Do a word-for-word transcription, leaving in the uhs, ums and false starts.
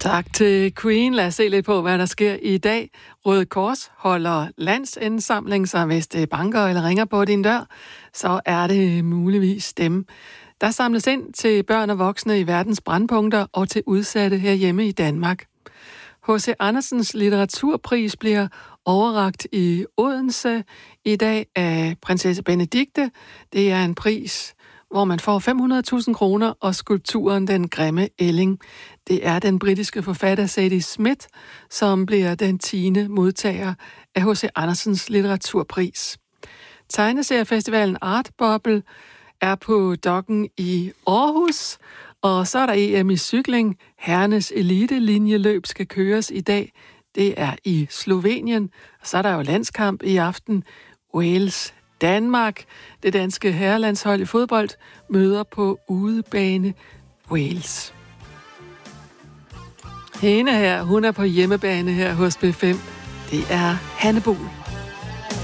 Tak til Queen. Lad os se lidt på, hvad der sker i dag. Røde Kors holder landsindsamling, så hvis det banker eller ringer på din dør, så er det muligvis dem. Der samles ind til børn og voksne i verdens brandpunkter og til udsatte herhjemme i Danmark. H C Andersens litteraturpris bliver overrakt i Odense i dag af prinsesse Benedikte. Det er en pris, hvor man får fem hundrede tusind kroner, og skulpturen Den Grimme Ælling. Det er den britiske forfatter Sadie Smith, som bliver den tiende modtager af H C Andersens litteraturpris. Tegneseriefestivalen Art Bubble er på Dokken i Aarhus, og så er der E M i cykling. Herrenes elitelinjeløb skal køres i dag. Det er i Slovenien, og så er der jo landskamp i aften. Wales Danmark, det danske herrelandshold i fodbold, møder på udebane Wales. Hende her, hun er på hjemmebane her hos B fem. Det er Hanne Buhl.